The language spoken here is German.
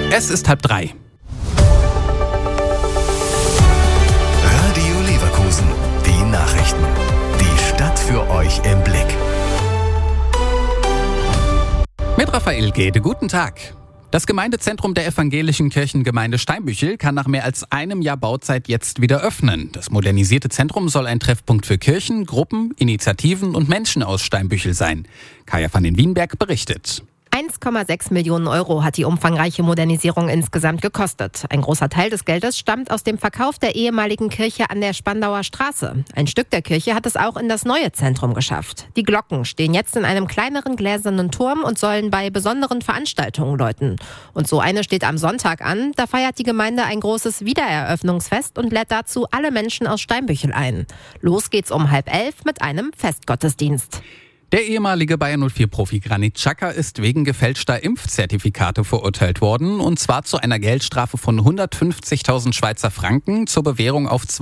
Es ist 2:30. Radio Leverkusen, die Nachrichten. Die Stadt für euch im Blick. Mit Raphael Gede, guten Tag. Das Gemeindezentrum der evangelischen Kirchengemeinde Steinbüchel kann nach mehr als einem Jahr Bauzeit jetzt wieder öffnen. Das modernisierte Zentrum soll ein Treffpunkt für Kirchen, Gruppen, Initiativen und Menschen aus Steinbüchel sein. Kaya van den Wienberg berichtet. 1,6 Millionen Euro hat die umfangreiche Modernisierung insgesamt gekostet. Ein großer Teil des Geldes stammt aus dem Verkauf der ehemaligen Kirche an der Spandauer Straße. Ein Stück der Kirche hat es auch in das neue Zentrum geschafft. Die Glocken stehen jetzt in einem kleineren gläsernen Turm und sollen bei besonderen Veranstaltungen läuten. Und so eine steht am Sonntag an. Da feiert die Gemeinde ein großes Wiedereröffnungsfest und lädt dazu alle Menschen aus Steinbüchel ein. Los geht's um 10:30 mit einem Festgottesdienst. Der ehemalige Bayern 04-Profi Granit Xhaka ist wegen gefälschter Impfzertifikate verurteilt worden, und zwar zu einer Geldstrafe von 150.000 Schweizer Franken zur Bewährung auf